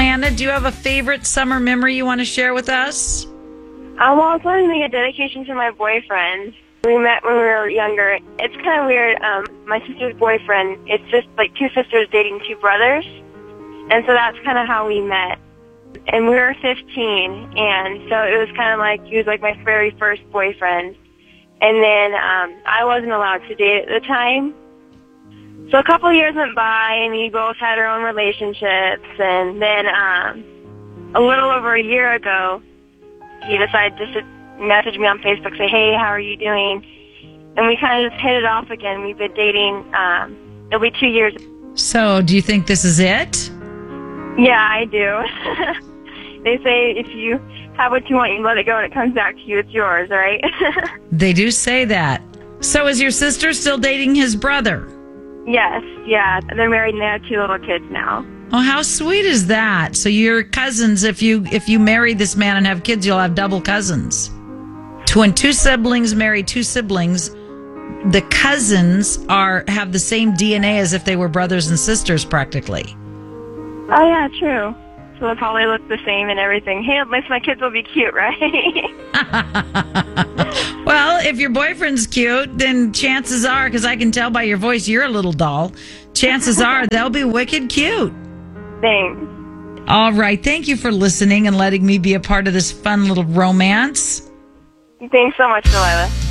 Lana, do you have a favorite summer memory you want to share with us? Well, I was wanting to make a dedication to my boyfriend. We met when we were younger. It's kind of weird. My sister's boyfriend, it's just like two sisters dating two brothers. And so that's kind of how we met. And we were 15, and so it was kind of like, he was like my very first boyfriend. And then I wasn't allowed to date at the time. So a couple of years went by, and we both had our own relationships. And then a little over a year ago, he decided just to message me on Facebook, say, hey, how are you doing? And we kind of just hit it off again. We've been dating, it'll be 2 years. So do you think this is it? Yeah, I do. They say if you have what you want, you let it go, and it comes back to you, it's yours, right? They do say that. So is your sister still dating his brother? Yes, yeah. They're married and they have 2 little kids now. Oh, how sweet is that? So you're cousins. If you marry this man and have kids, you'll have double cousins. When 2 siblings marry 2 siblings, the cousins have the same DNA as if they were brothers and sisters, practically. Oh, yeah, true. So they'll probably look the same and everything. Hey, at least my kids will be cute, right? Well, if your boyfriend's cute, then chances are, because I can tell by your voice you're a little doll, chances are they'll be wicked cute. Thanks. All right. Thank you for listening and letting me be a part of this fun little romance. Thanks so much, Delilah.